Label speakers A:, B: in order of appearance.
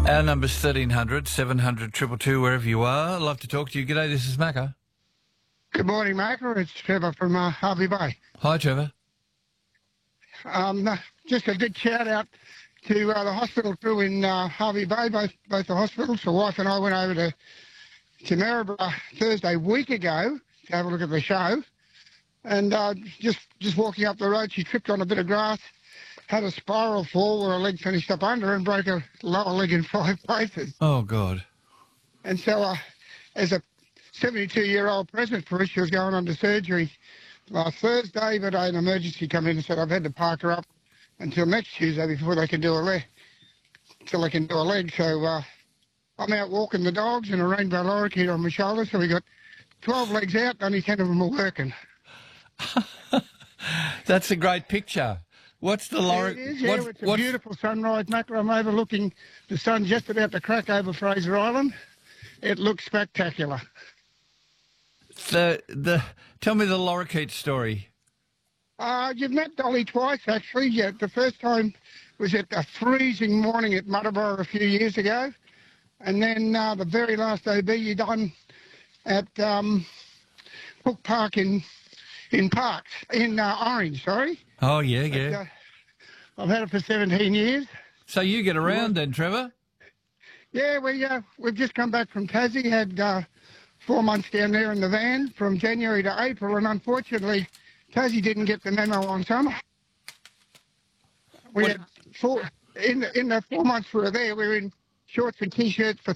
A: Our number's 1300 700 222, wherever you are. I'd love to talk to you. G'day, this is Macca.
B: Good morning, Macca. It's Trevor from Harvey Bay.
A: Hi, Trevor.
B: Just a big shout out to the hospital crew in Harvey Bay, both the hospitals. The wife and I went over to Maryborough Thursday week ago to have a look at the show. And just walking up the road, she tripped on a bit of grass, had a spiral fall where her leg finished up under her and broke her lower leg in 5 places.
A: Oh, God.
B: And so as a 72-year-old present for her, she was going under surgery last Thursday, but an emergency come in and said I've had to park her up until next Tuesday before they can do a leg. So I'm out walking the dogs and a rainbow lorikeet on my shoulder, so we got 12 legs out, only 10 of them are working.
A: That's a great picture. What's the lorikeet?
B: It is, yeah. It's a beautiful sunrise, Macca. I'm overlooking the sun just about to crack over Fraser Island. It looks spectacular.
A: Tell me the lorikeet story.
B: You've met Dolly twice, actually. Yeah, the first time was at a freezing morning at Muddaborough a few years ago. And then the very last OB you done at Hook Park in Orange, sorry.
A: Oh, yeah.
B: But, I've had it for 17 years.
A: So you get around then, Trevor?
B: Yeah, we've just come back from Tassie, had 4 months down there in the van from January to April, and unfortunately, Tassie didn't get the memo on summer. We had in the 4 months we were there, we were in shorts and T-shirts for